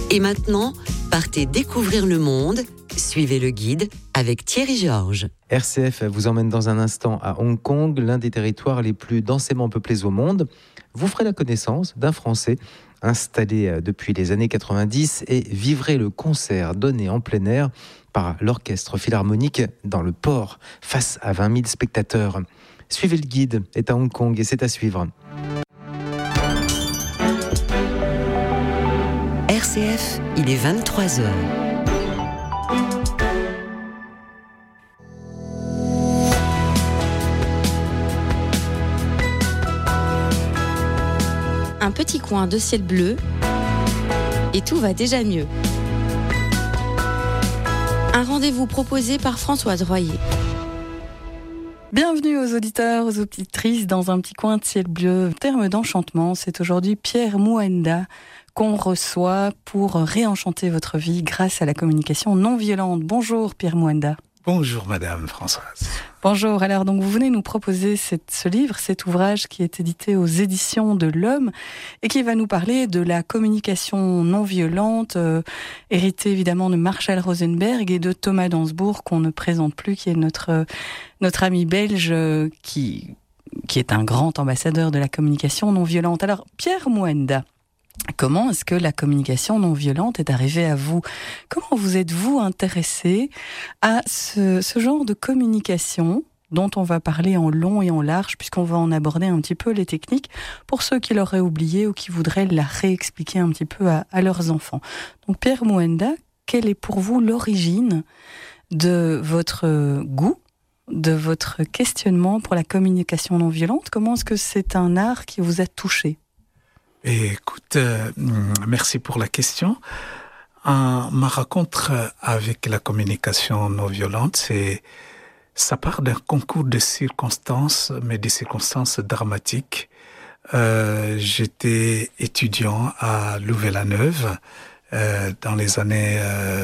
Et maintenant, partez découvrir le monde. Suivez le guide avec Thierry Georges. RCF vous emmène dans un instant à Hong Kong, l'un des territoires les plus densément peuplés au monde. Vous ferez la connaissance d'un Français installé depuis les années 90 et vivrez le concert donné en plein air par l'Orchestre Philharmonique dans le port, face à 20 000 spectateurs. Suivez le guide, est à Hong Kong et c'est à suivre. RCF, il est 23h. Un petit coin de ciel bleu et tout va déjà mieux. Un rendez-vous proposé par Françoise Royer. Bienvenue aux auditeurs, aux auditrices dans un petit coin de ciel bleu. Terme d'enchantement, c'est aujourd'hui Pierre Mouenda qu'on reçoit pour réenchanter votre vie grâce à la communication non violente. Bonjour Pierre Mouenda. Bonjour Madame Françoise. Bonjour, alors donc vous venez nous proposer ce livre, cet ouvrage qui est édité aux éditions de l'Homme et qui va nous parler de la communication non violente, héritée évidemment de Marshall Rosenberg et de Thomas Dansbourg qu'on ne présente plus, qui est notre ami belge qui est un grand ambassadeur de la communication non violente. Alors Pierre Mouenda, comment est-ce que la communication non violente est arrivée à vous ? Comment vous êtes-vous intéressé à ce genre de communication dont on va parler en long et en large, puisqu'on va en aborder un petit peu les techniques pour ceux qui l'auraient oublié ou qui voudraient la réexpliquer un petit peu à leurs enfants. Donc Pierre Mouenda, quelle est pour vous l'origine de votre goût, de votre questionnement pour la communication non violente ? Comment est-ce que c'est un art qui vous a touché ? Écoute, merci pour la question. Ma rencontre avec la communication non violente, ça part d'un concours de circonstances, mais des circonstances dramatiques. J'étais étudiant à Louvain-la-Neuve dans les années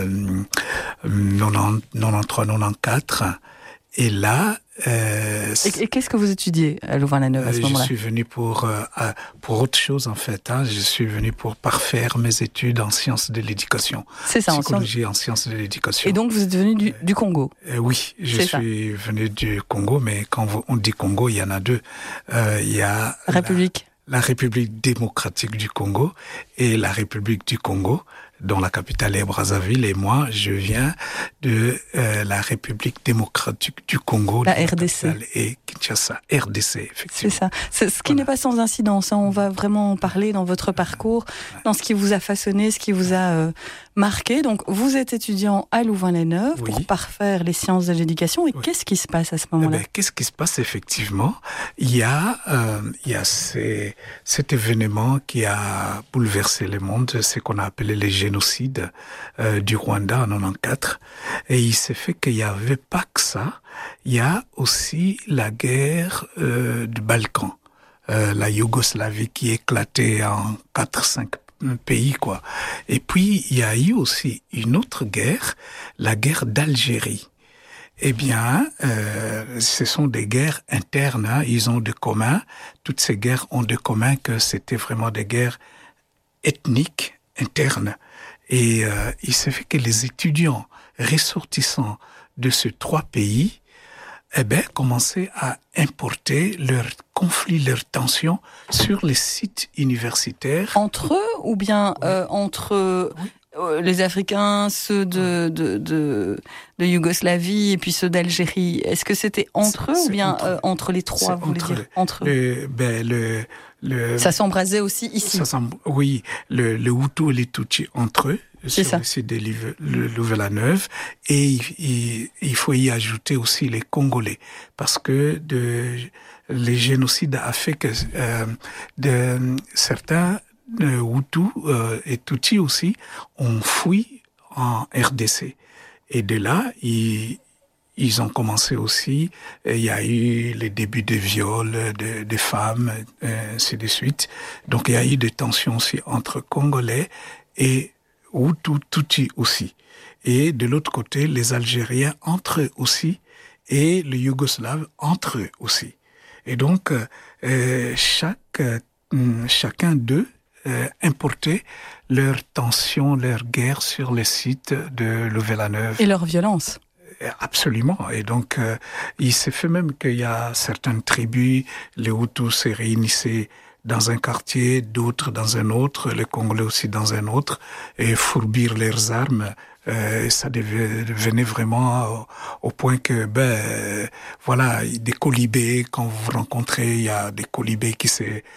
93-94, et là. Et qu'est-ce que vous étudiez à Louvain-la-Neuve à ce moment-là ? Je suis venu pour autre chose en fait. Je suis venu pour parfaire mes études en sciences de l'éducation. C'est ça, psychologie en sciences de l'éducation. Et donc vous êtes venu du Congo ? Oui, je suis venu du Congo, mais quand on dit Congo, il y en a deux. Il y a la République démocratique du Congo et la République du Congo, dont la capitale est Brazzaville, et moi, je viens de la République démocratique du Congo. La RDC. Et Kinshasa, RDC, effectivement. C'est ça. C'est ce qui n'est pas sans incidence. On va vraiment en parler dans votre parcours, dans ce qui vous a façonné, ce qui vous a marqué. Donc, vous êtes étudiant à Louvain-la-Neuve pour parfaire les sciences de l'éducation. Et qu'est-ce qui se passe à ce moment-là ? Qu'est-ce qui se passe, effectivement ? Il y a cet événement qui a bouleversé le monde, c'est qu'on a appelé les génocides du Rwanda en 94. Et il s'est fait qu'il n'y avait pas que ça. Il y a aussi la guerre du Balkan, la Yougoslavie qui éclatait en 4-5 pays, quoi. Et puis, il y a eu aussi une autre guerre, la guerre d'Algérie. Eh bien, ce sont des guerres internes, ils ont de commun. Toutes ces guerres ont de commun que c'était vraiment des guerres ethniques, internes. Et il s'est fait que les étudiants ressortissants de ces trois pays commençaient à importer leurs conflits, leurs tensions sur les sites universitaires. Entre eux ou bien entre les Africains, ceux de Yougoslavie et puis ceux d'Algérie? Est-ce que c'était entre eux ou bien entre les trois, vous voulez dire? Entre eux. Ça s'embrasait aussi ici. Oui, le Hutu et les Tutsis entre eux. Sur le site de Louvain-la-Neuve, et il faut y ajouter aussi les Congolais, parce que les génocides a fait que certains Hutus et Tutsis aussi ont fui en RDC, et de là ils ont commencé aussi. Il y a eu les débuts de viols de femmes, ainsi de suite. Donc il y a eu des tensions aussi entre Congolais et Hutu, Tutsi aussi. Et de l'autre côté, les Algériens entre eux aussi, et les Yougoslaves entre eux aussi. Et donc, chacun d'eux importer leur tension, leur guerre sur les sites de Louvain-la-Neuve. Et leur violence. Absolument. Et donc, il s'est fait même qu'il y a certaines tribus, les Hutus se réunissaient dans un quartier, d'autres dans un autre, les Congolais aussi dans un autre, et fourbir leurs armes. Ça devenait vraiment au point que, voilà, des colibés, quand vous vous rencontrez, il y a des colibés qui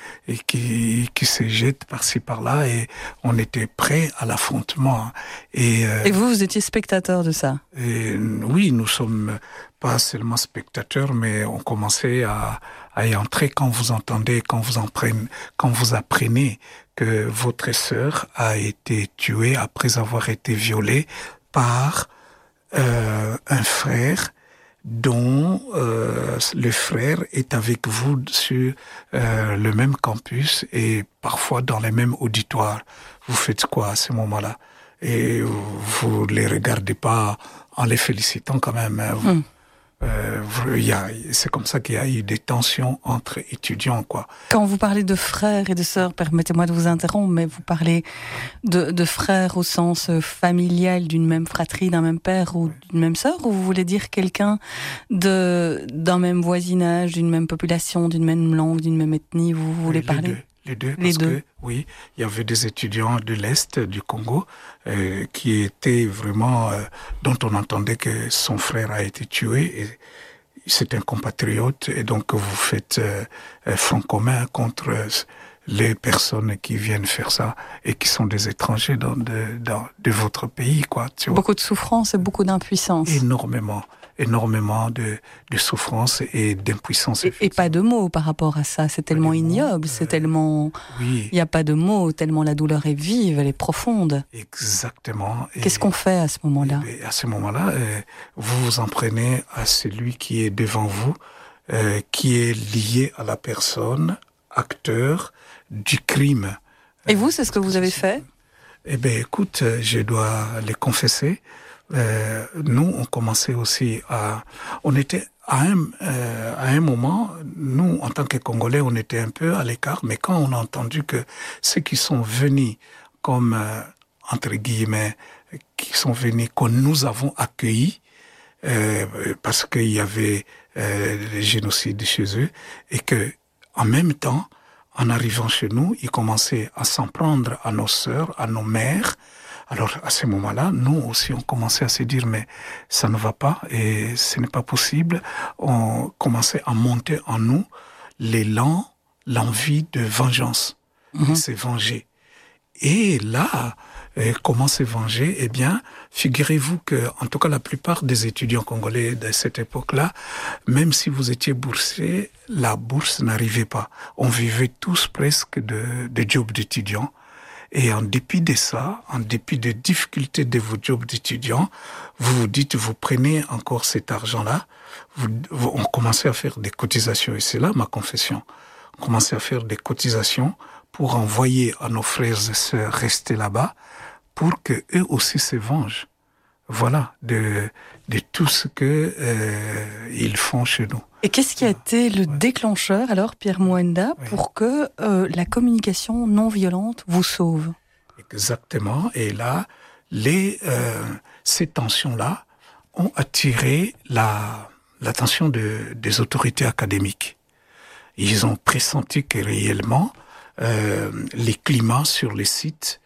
se jettent par-ci par-là, et on était prêts à l'affrontement. Et vous étiez spectateur de ça? Oui, nous sommes pas seulement spectateurs, mais on commençait à y entrer quand vous entendez, quand vous apprenez que votre sœur a été tuée après avoir été violée par un frère dont le frère est avec vous sur le même campus et parfois dans les mêmes auditoires. Vous faites quoi à ce moment-là? Et vous les regardez pas en les félicitant quand même. C'est comme ça qu'il y a eu des tensions entre étudiants, quoi. Quand vous parlez de frères et de sœurs, permettez-moi de vous interrompre, mais vous parlez de frères au sens familial, d'une même fratrie, d'un même père ou d'une même sœur, ou vous voulez dire quelqu'un d'un même voisinage, d'une même population, d'une même langue, d'une même ethnie, vous voulez parler? Les deux, parce que, oui, il y avait des étudiants de l'Est du Congo qui étaient vraiment, dont on entendait que son frère a été tué, et c'est un compatriote, et donc vous faites front commun contre les personnes qui viennent faire ça et qui sont des étrangers de votre pays, quoi. Tu vois. Beaucoup de souffrance et beaucoup d'impuissance. Énormément de souffrance et d'impuissance. Et pas de mots par rapport à ça, c'est tellement ignoble, c'est tellement... Oui. Il n'y a pas de mots, tellement la douleur est vive, elle est profonde. Exactement. Qu'est-ce qu'on fait à ce moment-là? À ce moment-là, vous vous en prenez à celui qui est devant vous, qui est lié à la personne, acteur du crime. Et vous, c'est ce que vous avez fait? Eh bien, écoute, je dois les confesser. Nous, on commençait aussi on était à un moment, nous, en tant que Congolais, on était un peu à l'écart, mais quand on a entendu que ceux qui sont venus comme, entre guillemets, qui sont venus, que nous avons accueillis, parce qu'il y avait le génocide chez eux, et que, en même temps, en arrivant chez nous, ils commençaient à s'en prendre à nos sœurs, à nos mères. Alors, à ce moment-là, nous aussi, on commençait à se dire, mais ça ne va pas et ce n'est pas possible. On commençait à monter en nous l'élan, l'envie de vengeance, de se venger. Et là, comment se venger? Eh bien, figurez-vous que, en tout cas, la plupart des étudiants congolais de cette époque-là, même si vous étiez boursier, la bourse n'arrivait pas. On vivait tous presque de jobs d'étudiants. Et en dépit de ça, en dépit des difficultés de vos jobs d'étudiants, vous vous dites, vous prenez encore cet argent-là, on commençait à faire des cotisations, et c'est là ma confession. On commençait à faire des cotisations pour envoyer à nos frères et sœurs rester là-bas, pour que eux aussi se vengent. Voilà, de tout ce que ils font chez nous. Et qu'est-ce qui a été le déclencheur, alors, Pierre Mwenda, pour que la communication non violente vous sauve? Exactement. Et là, ces tensions-là ont attiré l'attention des autorités académiques. Ils ont pressenti que réellement, les climats sur les sites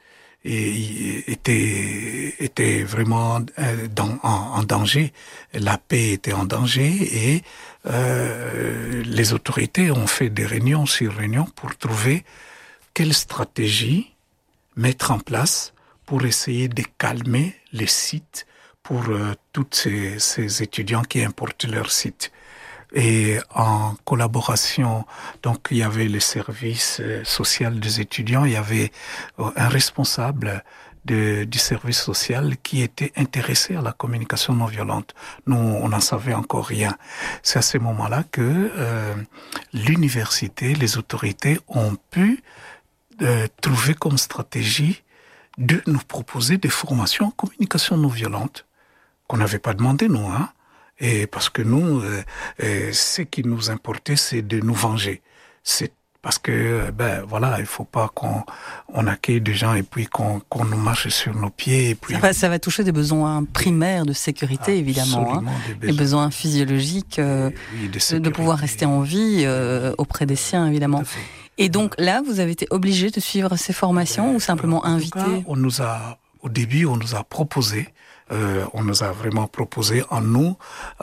était vraiment en danger. La paix était en danger et les autorités ont fait des réunions sur réunions pour trouver quelle stratégie mettre en place pour essayer de calmer les sites pour tous ces étudiants qui importent leur site. Et en collaboration, donc il y avait le service social des étudiants, il y avait un responsable du service social qui était intéressé à la communication non violente. Nous, on n'en savait encore rien. C'est à ce moment-là que l'université, les autorités ont pu trouver comme stratégie de nous proposer des formations en communication non violente qu'on n'avait pas demandé, nous, hein. Et parce que nous, ce qui nous importait, c'est de nous venger. C'est Parce que, voilà, il faut pas qu'on accueille des gens et puis qu'on nous marche sur nos pieds. Et puis... ça va toucher des besoins primaires de sécurité, évidemment. Hein. Les besoins physiologiques, de pouvoir rester en vie auprès des siens, évidemment. Et donc là, vous avez été obligé de suivre ces formations ou simplement invité? Au début, on nous a proposé, on nous a vraiment proposé en nous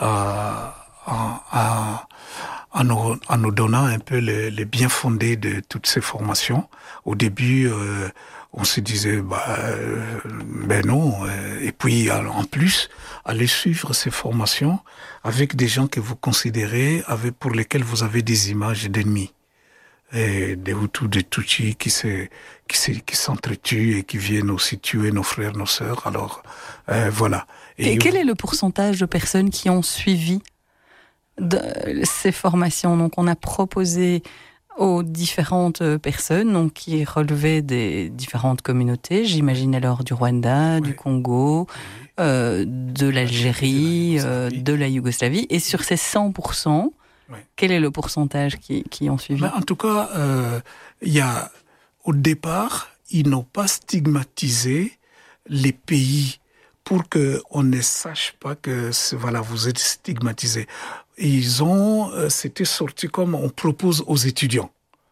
donnant un peu les bien fondés de toutes ces formations. Au début, on se disait, non. Et puis, en plus, aller suivre ces formations avec des gens que vous considérez, pour lesquels vous avez des images d'ennemis. Et des Hutus, des Tutsis qui s'entretuent et qui viennent aussi tuer nos frères, nos sœurs. Alors, voilà. Et quel est le pourcentage de personnes qui ont suivi ces formations? Donc, on a proposé aux différentes personnes, donc qui relevaient des différentes communautés, j'imagine alors du Rwanda, du Congo, de l'Algérie, de la Yougoslavie. Et sur ces 100%, quel est le pourcentage qui ont suivi? En tout cas, au départ, ils n'ont pas stigmatisé les pays pour qu'on ne sache pas que vous êtes stigmatisés. C'était sorti comme on propose aux étudiants,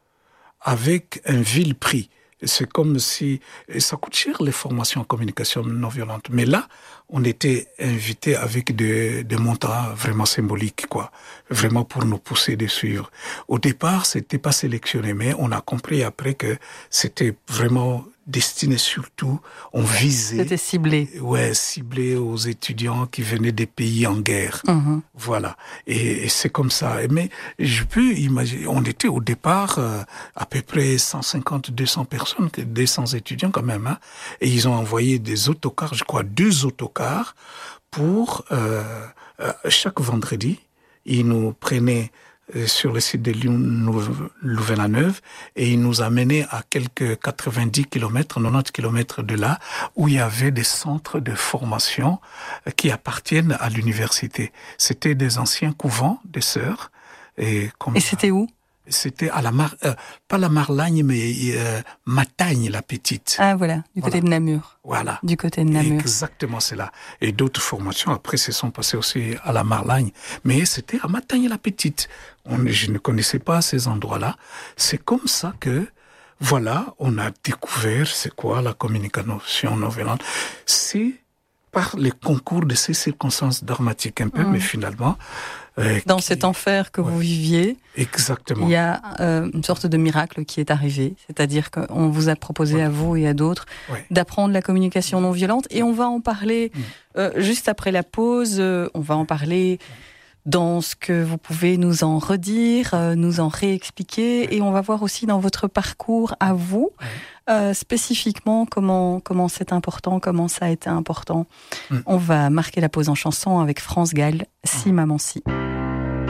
avec un vil prix. C'est comme si... Ça coûte cher, les formations en communication non violente. Mais là, on était invités avec des montants vraiment symboliques, quoi. Vraiment pour nous pousser de suivre. Au départ, c'était pas sélectionné, mais on a compris après que c'était vraiment destiné surtout, on visait... C'était ciblé. Ouais, ciblé aux étudiants qui venaient des pays en guerre. Mmh. Voilà. Et c'est comme ça. Mais je peux imaginer, on était au départ à peu près 150-200 personnes, 200 étudiants quand même, hein. Et ils ont envoyé des autocars, je crois 2 autocars, pour chaque vendredi, ils nous prenaient sur le site de Louvain-la-Neuve et il nous amenait à quelques 90 km, 90 km de là, où il y avait des centres de formation qui appartiennent à l'université. C'était des anciens couvents des sœurs. Et c'était où? C'était à pas la Marlagne, mais Matagne, la petite. Ah voilà, du côté de Namur. Voilà. Du côté de Namur. Exactement, c'est là. Et d'autres formations, après, se sont passées aussi à la Marlagne. Mais c'était à Matagne, la petite. Je ne connaissais pas ces endroits-là. C'est comme ça que, voilà, on a découvert c'est quoi la communication non violente. C'est par les concours de ces circonstances dramatiques un peu, mais finalement... Dans cet enfer que vous viviez, exactement. Il y a une sorte de miracle qui est arrivé, c'est-à-dire qu'on vous a proposé à vous et à d'autres d'apprendre la communication non violente, et on va en parler juste après la pause, on va en parler dans ce que vous pouvez nous en redire, nous en réexpliquer, et on va voir aussi dans votre parcours à vous, spécifiquement comment c'est important, comment ça a été important. On va marquer la pause en chanson avec France Gall, Si Maman Si.